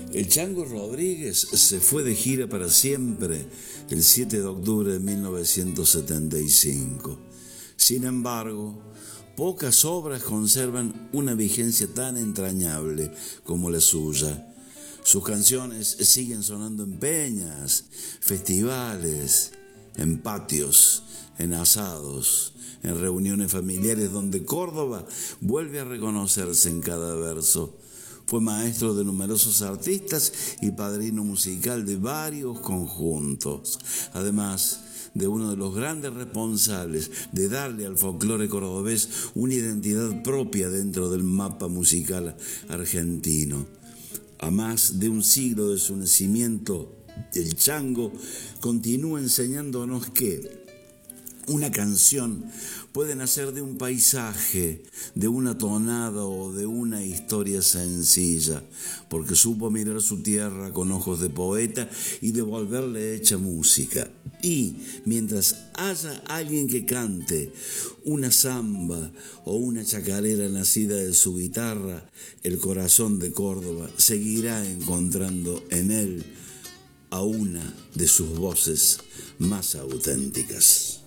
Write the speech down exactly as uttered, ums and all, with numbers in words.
El Chango Rodríguez se fue de gira para siempre el siete de octubre de mil novecientos setenta y cinco. Sin embargo, pocas obras conservan una vigencia tan entrañable como la suya. Sus canciones siguen sonando en peñas, festivales, en patios, en asados, en reuniones familiares donde Córdoba vuelve a reconocerse en cada verso. Fue maestro de numerosos artistas y padrino musical de varios conjuntos, además de uno de los grandes responsables de darle al folclore cordobés una identidad propia dentro del mapa musical argentino. A más de un siglo de su nacimiento, el Chango continúa enseñándonos que una canción puede nacer de un paisaje, de una tonada o de una historia sencilla, porque supo mirar su tierra con ojos de poeta y devolverle hecha música. Y mientras haya alguien que cante una samba o una chacarera nacida de su guitarra, el corazón de Córdoba seguirá encontrando en él a una de sus voces más auténticas.